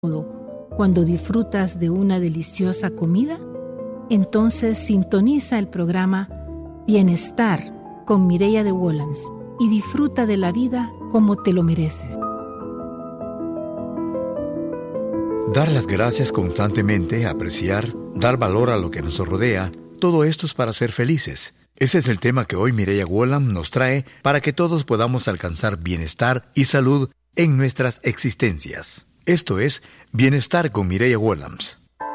cuando disfrutas de una deliciosa comida? Entonces sintoniza el programa Bienestar con Mireya de Wolans y disfruta de la vida como te lo mereces. Dar las gracias constantemente, apreciar, dar valor a lo que nos rodea, todo esto es para ser felices. Ese es el tema que hoy Mireya Wolans nos trae para que todos podamos alcanzar bienestar y salud en nuestras existencias. Esto es Bienestar con Mireya Wolans.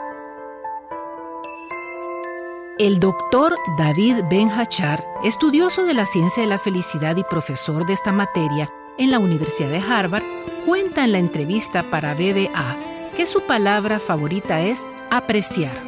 El doctor David Ben-Hachar, estudioso de la ciencia de la felicidad y profesor de esta materia en la Universidad de Harvard, cuenta en la entrevista para BBA que su palabra favorita es apreciar.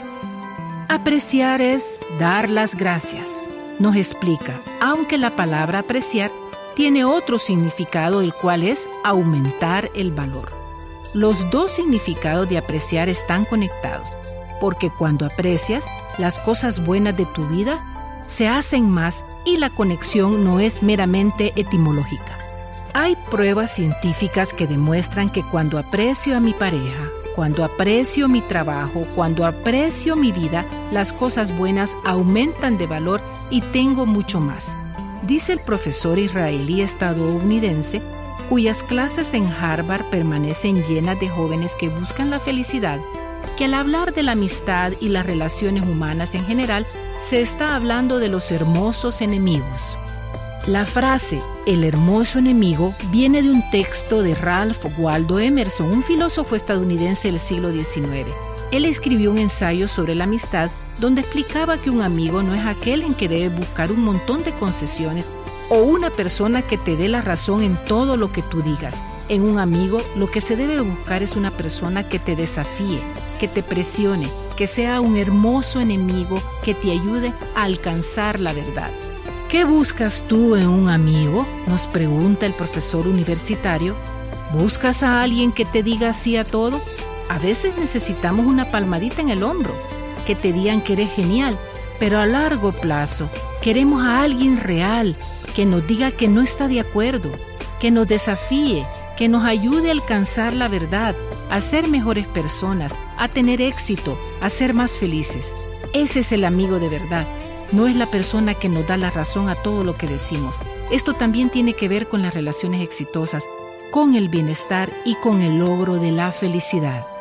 Apreciar es dar las gracias. Nos explica, aunque la palabra apreciar tiene otro significado, el cual es aumentar el valor. Los dos significados de apreciar están conectados, porque cuando aprecias, las cosas buenas de tu vida se hacen más y la conexión no es meramente etimológica. Hay pruebas científicas que demuestran que cuando aprecio a mi pareja, cuando aprecio mi trabajo, cuando aprecio mi vida, las cosas buenas aumentan de valor y tengo mucho más. Dice el profesor israelí estadounidense, cuyas clases en Harvard permanecen llenas de jóvenes que buscan la felicidad, que al hablar de la amistad y las relaciones humanas en general, se está hablando de los hermosos enemigos. La frase, el hermoso enemigo, viene de un texto de Ralph Waldo Emerson, un filósofo estadounidense del siglo XIX. Él escribió un ensayo sobre la amistad donde explicaba que un amigo no es aquel en que debe buscar un montón de concesiones o una persona que te dé la razón en todo lo que tú digas. En un amigo lo que se debe buscar es una persona que te desafíe, que te presione, que sea un hermoso enemigo que te ayude a alcanzar la verdad. ¿Qué buscas tú en un amigo?, nos pregunta el profesor universitario. ¿Buscas a alguien que te diga sí a todo? A veces necesitamos una palmadita en el hombro, que te digan que eres genial, pero a largo plazo queremos a alguien real, que nos diga que no está de acuerdo, que nos desafíe, que nos ayude a alcanzar la verdad, a ser mejores personas, a tener éxito, a ser más felices. Ese es el amigo de verdad. No es la persona que nos da la razón a todo lo que decimos. Esto también tiene que ver con las relaciones exitosas, con el bienestar y con el logro de la felicidad.